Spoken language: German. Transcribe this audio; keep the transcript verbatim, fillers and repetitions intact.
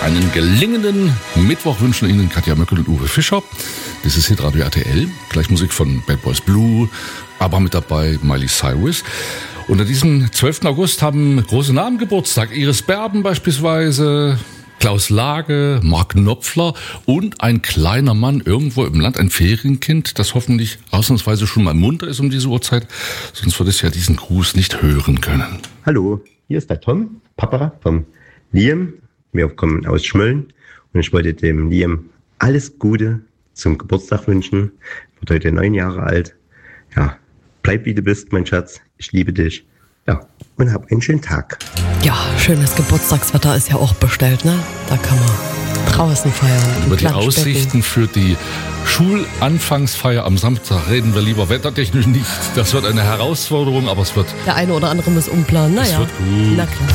Einen gelingenden Mittwoch wünschen Ihnen Katja Möckel und Uwe Fischer. Das ist Hitradio R T L. Gleich Musik von Bad Boys Blue, aber mit dabei Miley Cyrus. Und an diesem zwölften August haben große Namen Geburtstag. Iris Berben beispielsweise, Klaus Lage, Mark Knopfler und ein kleiner Mann irgendwo im Land, ein Ferienkind, das hoffentlich ausnahmsweise schon mal munter ist um diese Uhrzeit. Sonst würde es ja diesen Gruß nicht hören können. Hallo, hier ist der Tom, Papa vom Liam. Wir kommen aus Schmölln und ich wollte dem Liam alles Gute zum Geburtstag wünschen. Wird heute neun Jahre alt. Ja, bleib wie du bist, mein Schatz. Ich liebe dich. Ja, und hab einen schönen Tag. Ja, schönes Geburtstagswetter ist ja auch bestellt, ne? Da kann man draußen feiern. Über die Aussichten für die Schulanfangsfeier am Samstag reden wir lieber wettertechnisch nicht. Das wird eine Herausforderung, aber es wird... Der eine oder andere muss umplanen, naja. Es wird gut. Na klar.